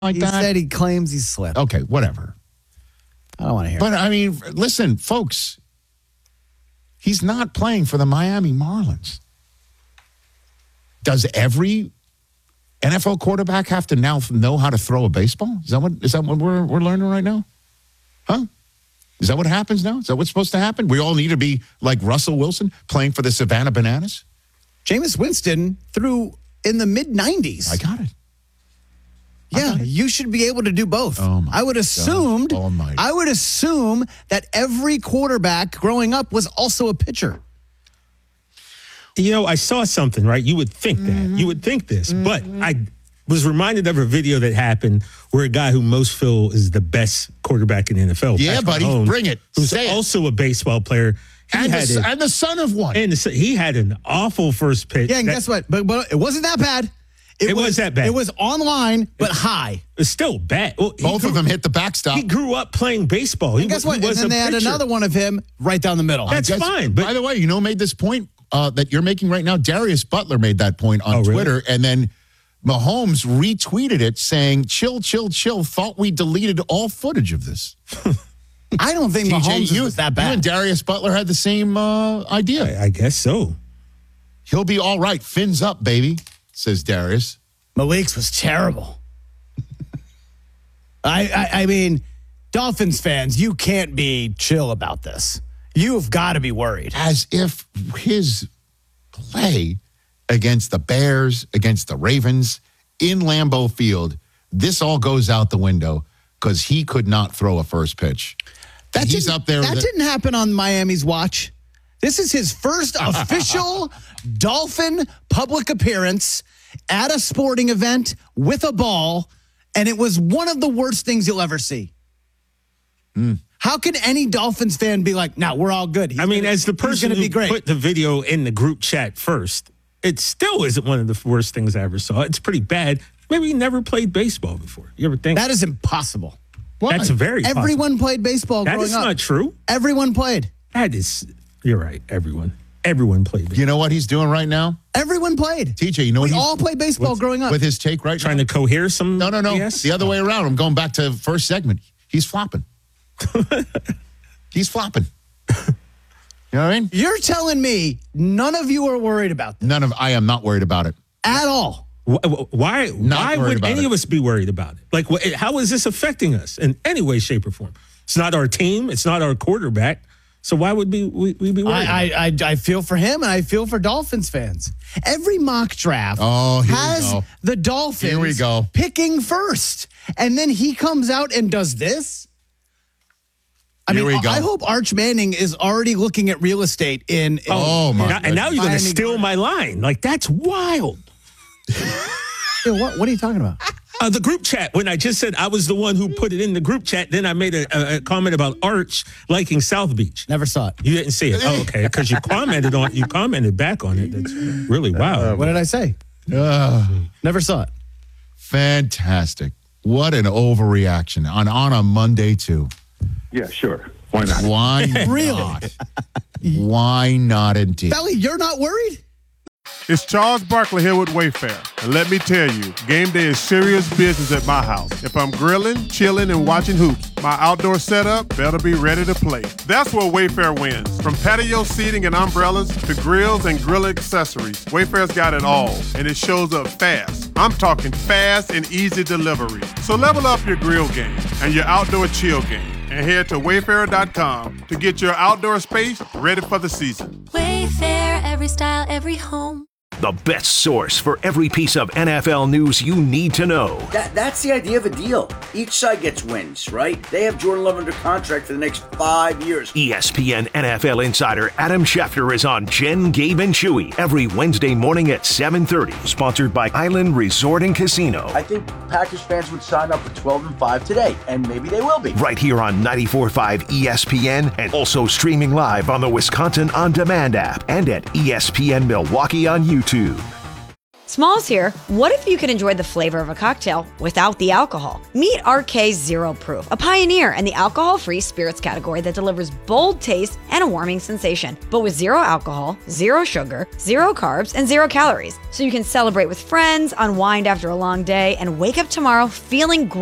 like He that? said he claims he slipped. Okay, whatever. I don't want to hear But, I mean, listen, folks, he's not playing for the Miami Marlins. Does every NFL quarterback have to now know how to throw a baseball? Is that what we're learning right now? Huh? Is that what happens now? Is that what's supposed to happen? We all need to be like Russell Wilson playing for the Savannah Bananas? Jameis Winston threw in the mid-90s. I got it. Yeah, you should be able to do both. Oh my I would assume that every quarterback growing up was also a pitcher. You know, I saw something, right? You would think that. You would think this. But I was reminded of a video that happened where a guy who most feel is the best quarterback in the NFL. Yeah, Patrick buddy, Mahomes, bring it. Who's Say it. also a baseball player. And the son of one. And he had an awful first pitch. Yeah, and guess what? But it wasn't that bad. It was that bad. It was online, but high. It's still bad. Well, Both of them hit the backstop. He grew up playing baseball. And guess what? And then they had another one of him right down the middle. That's fine. But by the way, you know who made this point that you're making right now? Darius Butler made that point on Twitter. Really? And then Mahomes retweeted it saying, chill, thought we deleted all footage of this. I don't think Mahomes was that bad. You and Darius Butler had the same idea. I guess so. He'll be all right. Fins up, baby, says Darius. Malik's was terrible. I mean, Dolphins fans, you can't be chill about this. You've got to be worried. As if his play against the Bears, against the Ravens, in Lambeau Field, this all goes out the window because he could not throw a first pitch. He's up there. That didn't happen on Miami's watch. This is his first official Dolphin public appearance at a sporting event with a ball, and it was one of the worst things you'll ever see. How can any Dolphins fan be like, no, we're all good? As the person who put the video in the group chat first, it still isn't one of the worst things I ever saw. It's pretty bad. Maybe he never played baseball before. You ever think? That is impossible. Why? That's very possible. Everyone played baseball growing up. That is not true. Everyone played. You're right, everyone. Everyone played baseball. You know what he's doing right now? Everyone played. TJ, you know what we all played baseball growing up. With his take right Trying now? to cohere some No. BS? The other way around. I'm going back to first segment. He's flopping. He's flopping. You know what I mean? You're telling me none of you are worried about this? I am not worried about it. At all. Why would any of us be worried about it? Like, how is this affecting us in any way, shape, or form? It's not our team. It's not our quarterback. So why would we be worried? I feel for him, and I feel for Dolphins fans. Every mock draft has the Dolphins picking first. And then he comes out and does this? I hope Arch Manning is already looking at real estate in and now you're going to steal my line. Like, that's wild. What are you talking about? The group chat, when I just said I was the one who put it in the group chat, then I made a comment about Arch liking South Beach. Never saw it. You didn't see it. Oh, okay. Because you commented back on it. That's really wild. What did I say? Never saw it. Fantastic. What an overreaction on a Monday, too. Yeah, sure. Why not? Why Really? not? Why not indeed? Belly, you're not worried? It's Charles Barkley here with Wayfair. And let me tell you, game day is serious business at my house. If I'm grilling, chilling, and watching hoops, my outdoor setup better be ready to play. That's where Wayfair wins. From patio seating and umbrellas to grills and grill accessories, Wayfair's got it all, and it shows up fast. I'm talking fast and easy delivery. So level up your grill game and your outdoor chill game, and head to Wayfair.com to get your outdoor space ready for the season. Wayfair, every style, every home. The best source for every piece of NFL news you need to know. That's the idea of a deal. Each side gets wins, right? They have Jordan Love under contract for the next 5 years. ESPN NFL insider Adam Schefter is on Jen, Gabe, and Chewy every Wednesday morning at 7:30. Sponsored by Island Resort and Casino. I think Packers fans would sign up for 12-5 today, and maybe they will be. Right here on 94.5 ESPN, and also streaming live on the Wisconsin On Demand app and at ESPN Milwaukee on YouTube. Smalls here. What if you could enjoy the flavor of a cocktail without the alcohol? Meet RK Zero Proof, a pioneer in the alcohol-free spirits category that delivers bold taste and a warming sensation, but with zero alcohol, zero sugar, zero carbs, and 0 calories. So you can celebrate with friends, unwind after a long day, and wake up tomorrow feeling great.